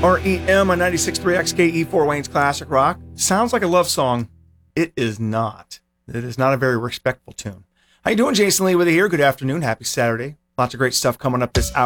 REM on 96.3 XKE4 Wayne's Classic Rock. Sounds like a love song. It is not. It is not a very respectful tune. How you doing? Jason Lee with you here. Good afternoon. Happy Saturday. Lots of great stuff coming up this hour.